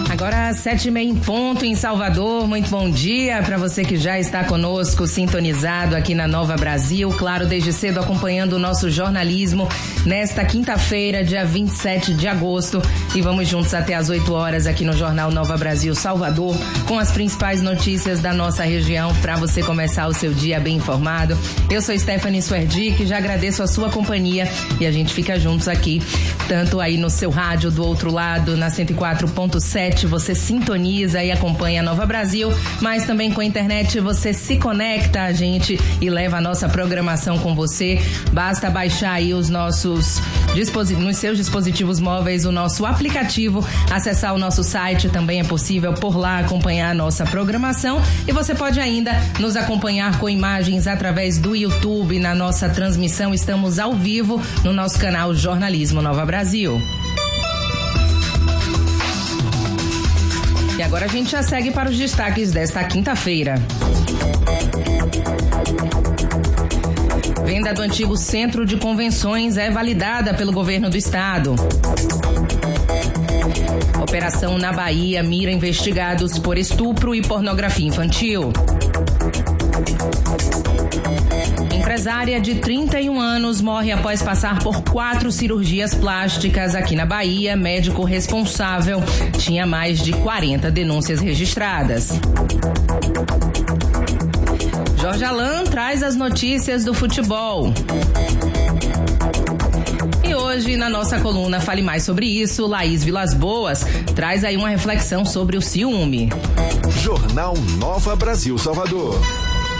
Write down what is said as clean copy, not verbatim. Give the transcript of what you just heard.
Agora 7h30 em ponto em Salvador. Muito bom dia para você que já está conosco, sintonizado aqui na Nova Brasil. Claro, desde cedo acompanhando o nosso jornalismo nesta quinta-feira, dia 27 de agosto. E vamos juntos até às 8 horas aqui no Jornal Nova Brasil Salvador, com as principais notícias da nossa região para você começar o seu dia bem informado. Eu sou Stephanie Suerdick, já agradeço a sua companhia e a gente fica juntos aqui, tanto aí no seu rádio do outro lado, na 104.7, você sintoniza e acompanha a Nova Brasil, mas também com a internet você se conecta a gente e leva a nossa programação com você. Basta baixar aí os nossos nos seus dispositivos móveis o nosso aplicativo, acessar o nosso site, também é possível por lá acompanhar a nossa programação, e você pode ainda nos acompanhar com imagens através do YouTube. Na nossa transmissão estamos ao vivo no nosso canal Jornalismo Nova Brasil. E agora a gente já segue para os destaques desta quinta-feira. Venda do antigo Centro de Convenções é validada pelo governo do estado. Operação na Bahia mira investigados por estupro e pornografia infantil. Empresária de 31 anos morre após passar por 4 cirurgias plásticas aqui na Bahia. Médico responsável tinha mais de 40 denúncias registradas. Jorge Alain traz as notícias do futebol. E hoje, na nossa coluna Fale Mais Sobre Isso, Laís Vilas Boas traz aí uma reflexão sobre o ciúme. Jornal Nova Brasil Salvador.